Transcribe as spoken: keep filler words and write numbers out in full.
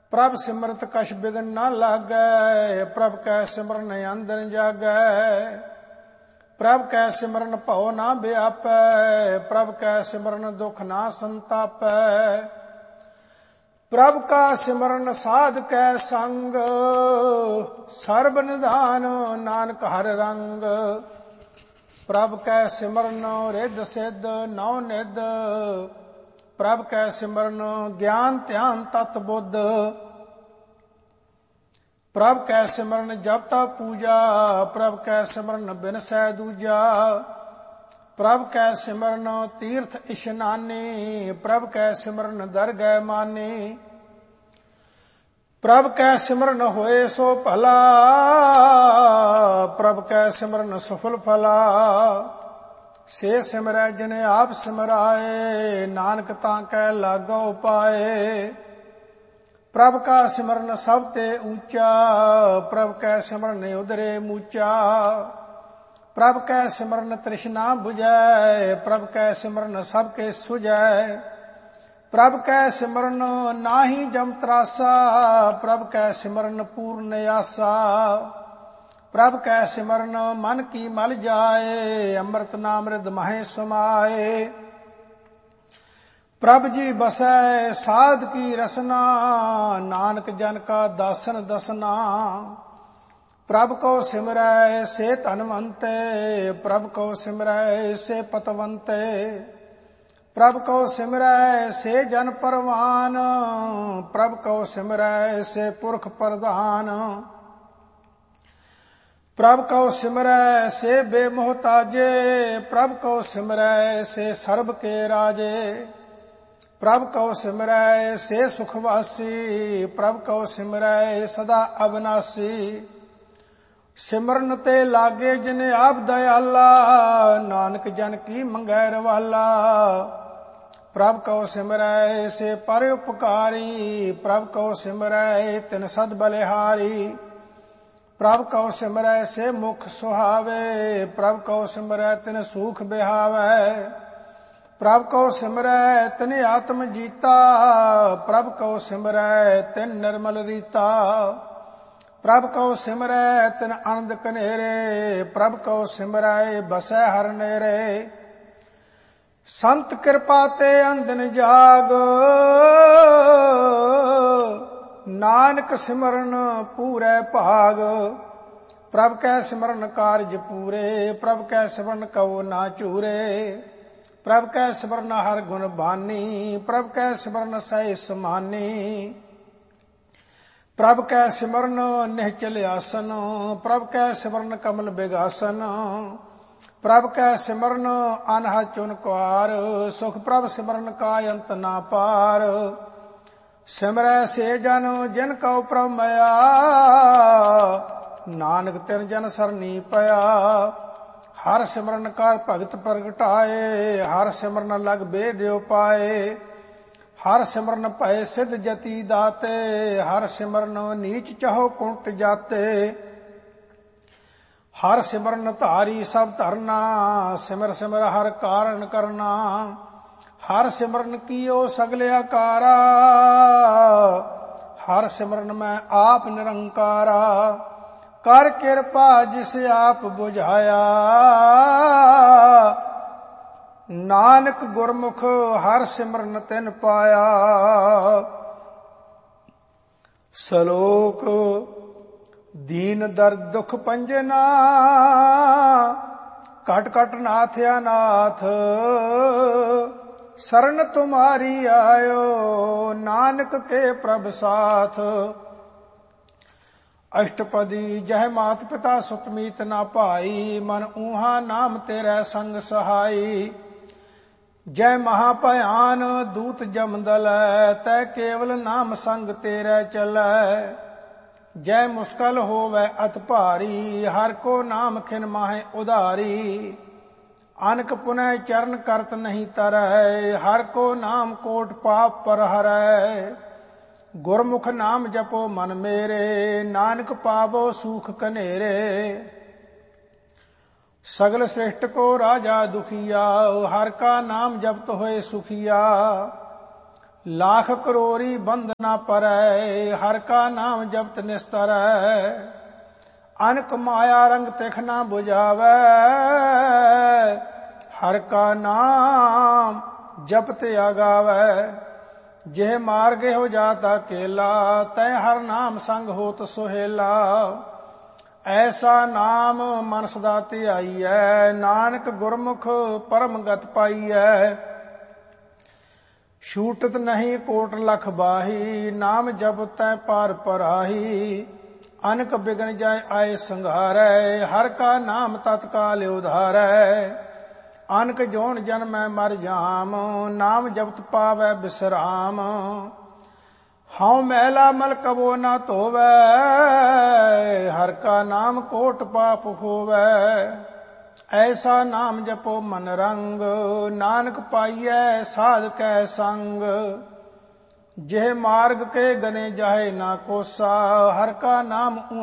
ਪ੍ਰਭ ਸਿਮਰਤ ਕਛ ਬਿਗਨ ਨਾ ਲਾਗੈ। ਪ੍ਰਭ ਕੈ ਸਿਮਰਨ ਅੰਦਰ ਜਾਗੈ। ਪ੍ਰਭ ਕੈ ਸਿਮਰਨ ਭਉ ਨਾ ਵਿਆਪੈ। ਪ੍ਰਭ ਕੈ ਸਿਮਰਨ ਦੁਖ ਨਾ ਸੰਤਾਪੈ। ਪ੍ਰਭ ਕਾ ਸਿਮਰਨ ਸਾਧ ਕੈ ਸੰਗ। ਸਰਬ ਨਿਧਾਨ ਨਾਨਕ ਹਰਿ ਰੰਗ। ਪ੍ਰਭ ਕੈ ਸਿਮਰਨ ਰਿੱਧ ਸਿੱਧ ਨੌ ਨਿਧ। ਪ੍ਰਭ ਕੈ ਸਿਮਰਨ ਗਿਆਨ ਧਿਆਨ ਤਤ ਬੁੱਧ। ਪ੍ਰਭ ਕੈ ਸਿਮਰਨ ਜਪ ਤਪ ਪੂਜਾ। ਪ੍ਰਭ ਕੈ ਸਿਮਰਨ ਬਿਨਸੈ ਦੂਜਾ। ਪ੍ਰਭ ਕੈ ਸਿਮਰਨ ਤੀਰਥ ਇਸ਼ਨਾਨੀ। ਪ੍ਰਭ ਕੈ ਸਿਮਰਨ ਦਰਗਹਿ ਮਾਨੀ। ਪ੍ਰਭ ਕੈ ਸਿਮਰਨ ਹੋਏ ਸੋ ਭਲਾ। ਪ੍ਰਭ ਕੈ ਸਿਮਰਨ ਸਫਲ ਫਲਾ। ਸੇ ਸਿਮਰੈ ਜਿਨੇ ਆਪ ਸਿਮਰਾਏ। ਨਾਨਕ ਤਾਂ ਕੈ ਲਾਗੋ ਪਾਏ। ਪ੍ਰਭ ਕਾ ਸਿਮਰਨ ਸਭ ਤੇ ਊਚਾ। ਪ੍ਰਭ ਕੈ ਸਿਮਰਨ ਉਦਰੇ ਮੂਚਾ। ਪ੍ਰਭ ਕੈ ਸਿਮਰਨ ਤ੍ਰਿਸ਼ਨਾ ਬੁਝੈ। ਪ੍ਰਭ ਕੈ ਸਿਮਰਨ ਸਭ ਕੇ ਸੁਝੈ। ਪ੍ਰਭ ਕੈ ਸਿਮਰਨ ਨਾਹੀ ਜਮ ਤਰਾਸਾ। ਪ੍ਰਭ ਕੈ ਸਿਮਰਨ ਪੂਰਨ ਆਸਾ। ਪ੍ਰਭ ਕੈ ਸਿਮਰਨ ਮਨ ਕੀ ਮਲ ਜਾਏ। ਅੰਮ੍ਰਿਤ ਨਾਮ ਰਿਦ ਮਹਿ ਸਮਾਏ। ਪ੍ਰਭ ਜੀ ਬਸੈ ਸਾਧ ਕੀ ਰਸਨਾ। ਨਾਨਕ ਜਨ ਕਾ ਦਾਸਨ ਦਸਨਾ। ਪ੍ਰਭ ਕੋ ਸਿਮਰੈ ਸੇ ਧਨਵੰਤੇ। ਪ੍ਰਭ ਕੋ ਸਿਮਰੈ ਸੇ ਪਤਵੰਤੇ। ਪ੍ਰਭ ਕੋ ਸਿਮਰੈ ਸੇ ਜਨ ਪਰਵਾਨ। ਪ੍ਰਭ ਕੋ ਸਿਮਰੈ ਸੇ ਪੁਰਖ ਪ੍ਰਧਾਨ। ਪ੍ਰਭ ਕੋ ਸਿਮਰੈ ਸੇ ਬੇਮੋਹਤਾਜੇ। ਪ੍ਰਭ ਕੋ ਸਿਮਰੈ ਸੇ ਸਰਬ ਕੇ ਰਾਜੇ। ਪ੍ਰਭ ਕਉ ਸਿਮਰੈ ਸੇ ਸੁਖਵਾਸੀ। ਪ੍ਰਭ ਕਉ ਸਿਮਰੈ ਸਦਾ ਅਬਨਾਸੀ। ਸਿਮਰਨ ਤੇ ਲਾਗੇ ਜਿਨ ਆਪ ਦਇਆਲਾ। ਨਾਨਕ ਜਨ ਕੀ ਮੰਗੈ ਰਵਾਲਾ। ਪ੍ਰਭ ਕਉ ਸਿਮਰੈ ਸੇ ਪਰ ਉਪਕਾਰੀ। ਪ੍ਰਭ ਕਉ ਸਿਮਰੈ ਤਿਨ ਸਦ ਬਲਿਹਾਰੀ। ਪ੍ਰਭ ਕਉ ਸਿਮਰੈ ਸੇ ਮੁਖ ਸੁਹਾਵੇ। ਪ੍ਰਭ ਕਉ ਸਿਮਰੈ ਤਿਨ ਸੂਖ ਬਿਹਾਵੈ। ਪ੍ਰਭ ਕਉ ਸਿਮਰੈ ਤਿਨ ਆਤਮ ਜੀਤਾ। ਪ੍ਰਭ ਕਉ ਸਿਮਰੈ ਤਿਨ ਨਿਰਮਲ ਰੀਤਾ। ਪ੍ਰਭ ਕਉ ਸਿਮਰੈ ਤਿਨ ਆਨੰਦ ਕਨੇਰੇ। ਪ੍ਰਭ ਕਉ ਸਿਮਰੈ ਬਸੈ ਹਰਿ ਨੇਰੇ। ਸੰਤ ਕਿਰਪਾ ਤੇ ਅੰਧਨ ਜਾਗ। ਨਾਨਕ ਸਿਮਰਨ ਪੂਰੈ ਭਾਗ। ਪ੍ਰਭ ਕੈ ਸਿਮਰਨ ਕਾਰਜ ਪੂਰੇ। ਪ੍ਰਭ ਕੈ ਸਿਮਰਨ ਕਉ ਨਾ ਚੂਰੇ। ਪ੍ਰਭ ਕੈ ਸਿਮਰਨ ਹਰ ਗੁਣ ਬਾਨੀ। ਪ੍ਰਭ ਕੈ ਸਿਮਰਨ ਸਹਿ ਸਮਾਨੀ। ਪ੍ਰਭ ਕੈ ਸਿਮਰਨ ਨਿਹਚਲ ਆਸਨ। ਪ੍ਰਭ ਕੈ ਸਿਮਰਨ ਕਮਲ ਬਿਗਾਸਨ। ਪ੍ਰਭ ਕੈ ਸਿਮਰਨ ਅਨਹ ਚੁਨ ਕੁਆਰ। ਸੁਖ ਪ੍ਰਭ ਸਿਮਰਨ ਕਾ ਅੰਤ ਨਾ ਪਾਰ। ਸਿਮਰੈ ਸੇ ਜਨ ਜਿਨ ਕਉ ਪ੍ਰਭ ਮਇਆ। ਨਾਨਕ ਤਿਨ ਜਨ ਸਰਨੀ ਪਿਆ। ਹਰ ਸਿਮਰਨ ਕਰ ਭਗਤ ਪ੍ਰਗਟਾਏ। ਹਰ ਸਿਮਰਨ ਲਗ ਬੇਦ ਉਪਾਏ। ਹਰ ਸਿਮਰਨ ਭਏ ਸਿਧ ਜਤੀ ਦਾਤੇ। ਹਰ ਸਿਮਰਨ ਨੀਚ ਚਹੁ ਕੁੰਟ ਜਾਤੇ। ਹਰ ਸਿਮਰਨ ਧਾਰੀ ਸਭ ਧਰਨਾ। ਸਿਮਰ ਸਿਮਰ ਹਰ ਕਾਰਨ ਕਰਨਾ। ਹਰ ਸਿਮਰਨ ਕੀਓ ਸਗਲ ਆਕਾਰਾ। ਹਰ ਸਿਮਰਨ ਮੈਂ ਆਪ ਨਿਰੰਕਾਰਾ। ਕਰ ਕਿਰਪਾ ਜਿਸ ਆਪ ਬੁਝਾਇਆ। ਨਾਨਕ ਗੁਰਮੁਖ ਹਰ ਸਿਮਰਨ ਤਿਨ ਪਾਇਆ। ਸਲੋਕ ਦੀਨ ਦਰਦ ਦੁਖ ਪੰਜਨਾ। ਘਟ ਘਟ ਨਾਥ ਅਨਾਥ। ਸਰਨ ਤੁਮਾਰੀ ਆਇਓ। ਨਾਨਕ ਕੇ ਪ੍ਰਭ ਸਾਥ। ਅਸ਼ਟਪਦੀ ਜਹ ਮਾਤ ਪਿਤਾ ਸੁਤ ਮੀਤ ਨਾ ਭਾਈ। ਮਨ ਊਹਾ ਨਾਮ ਤੇਰੇ ਸੰਗ ਸਹਾਈ। ਜੈ ਮਹਾ ਭਿਆਨ ਦੂਤ ਜਮਦਲੈ। ਤੈ ਕੇਵਲ ਨਾਮ ਸੰਗ ਤੇਰੇ ਚਲੈ। ਜੈ ਮੁਸਕਲ ਹੋਵੈ ਅਤ ਭਾਰੀ। ਹਰ ਕੋ ਨਾਮ ਖਿਨ ਮਾਹੇ ਉਧਾਰੀ। ਅਨਕ ਪੁਨੈ ਚਰਨ ਕਰਤ ਨਹੀਂ ਤਰੈ। ਹਰ ਕੋ ਨਾਮ ਕੋਟ ਪਾਪ ਪਰ ਹਰੈ। ਗੁਰਮੁਖ ਨਾਮ ਜਪੋ ਮਨ ਮੇਰੇ। ਨਾਨਕ ਪਾਵੋ ਸੂਖ ਕਨੇਰੇ। ਸਗਲ ਸ੍ਰਿਸ਼ਟ ਕੋ ਰਾਜਾ ਦੁਖੀਆ। ਹਰ ਕਾ ਨਾਮ ਜਪਤ ਹੋਏ ਸੁਖੀਆ। लाख करोरी बंध ना परै, हर का नाम जपत निस्तरै। अनक माया रंग तिख ना बुझावै, हर का नाम जपत आगावै। जेह मार्ग हो जाता केला, तय हर नाम संग होत सुहेला। ऐसा नाम मन सदा धियाईयै, नानक गुरमुख परम गत पाईयै। छूटत नहीं कोट लख बाही, नाम जपतै पार पराही। अनक बिघन जाय आए संघारै, हर का नाम तत्काल उधारै। अनक जोन जन्मै मर जाम, नाम जपत पावै बिसराम। हाउ मैला मल कबो न धोवै, हर का नाम कोट पाप होवै। ऐसा नाम जपो मन रंग, नानक पाइयै साध कै संग। जेह मार्ग के गने जाहे ना कोसा, हर का नाम